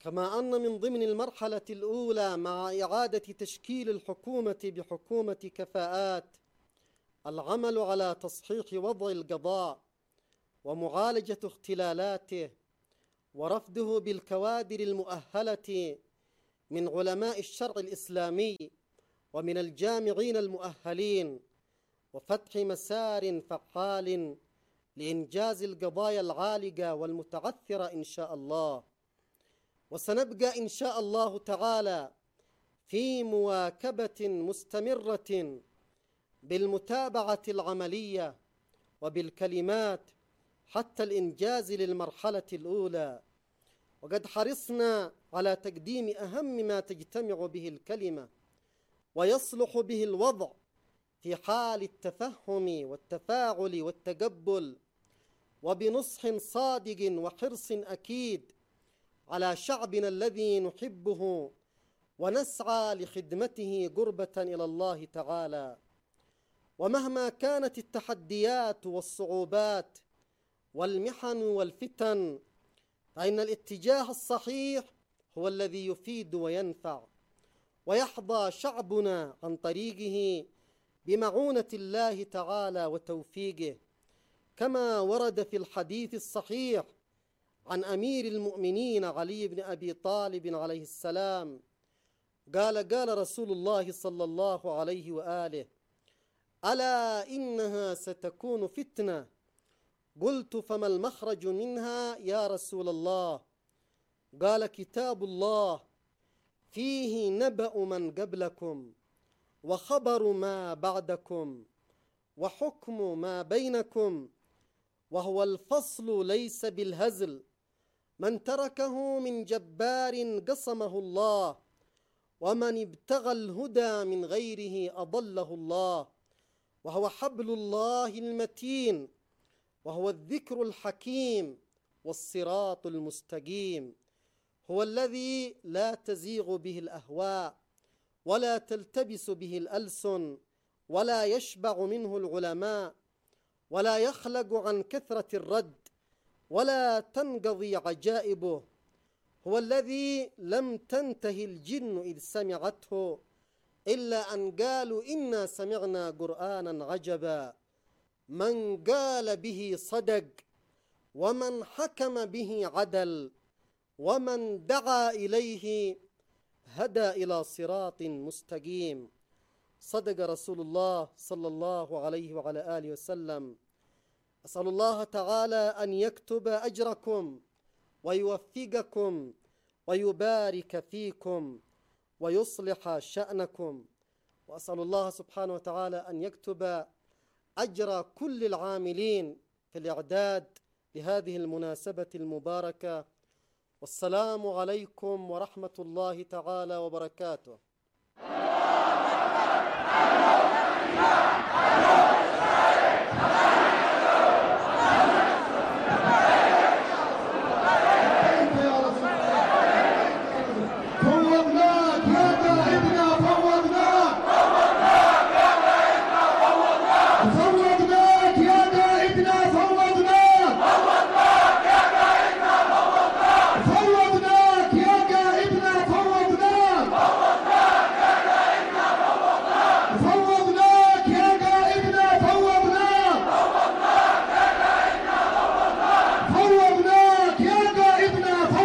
كما أن من ضمن المرحلة الأولى مع إعادة تشكيل الحكومة بحكومة كفاءات العمل على تصحيح وضع القضاء ومعالجة اختلالاته ورفضه بالكوادر المؤهلة من علماء الشرع الإسلامي ومن الجامعين المؤهلين، وفتح مسار فعال لإنجاز القضايا العالقة والمتعثرة إن شاء الله. وسنبقى إن شاء الله تعالى في مواكبة مستمرة بالمتابعة العملية وبالكلمات حتى الإنجاز للمرحلة الأولى، وقد حرصنا على تقديم أهم ما تجتمع به الكلمة ويصلح به الوضع في حال التفهم والتفاعل والتقبل، وبنصح صادق وحرص أكيد على شعبنا الذي نحبه ونسعى لخدمته قربة إلى الله تعالى. ومهما كانت التحديات والصعوبات والمحن والفتن، فإن الاتجاه الصحيح هو الذي يفيد وينفع، ويحظى شعبنا عن طريقه بمعونة الله تعالى وتوفيقه، كما ورد في الحديث الصحيح عن أمير المؤمنين علي بن أبي طالب عليه السلام قال رسول الله صلى الله عليه وآله: ألا إنها ستكون فتنة. قلت: فما المخرج منها يا رسول الله؟ قال: كتاب الله فيه نبأ من قبلكم وخبر ما بعدكم وحكم ما بينكم، وهو الفصل ليس بالهزل، من تركه من جبار قصمه الله، ومن ابتغى الهدى من غيره أضله الله، وهو حبل الله المتين، وهو الذكر الحكيم والصراط المستقيم، هو الذي لا تزيغ به الأهواء ولا تلتبس به الألسن ولا يشبع منه العلماء ولا يخلق عن كثرة الرد ولا تنقضي عجائبه، هو الذي لم تنتهي الجن إذ سمعته إلا أن قالوا إنا سمعنا قرآنا عجبا، من قال به صدق ومن حكم به عدل ومن دعا إليه هدى إلى صراط مستقيم. صدق رسول الله صلى الله عليه وعلى آله وسلم. أسأل الله تعالى أن يكتب أجركم ويوفقكم ويبارك فيكم ويصلح شأنكم، وأسأل الله سبحانه وتعالى أن يكتب أجر كل العاملين في الإعداد لهذه المناسبة المباركة. والسلام عليكم ورحمة الله تعالى وبركاته.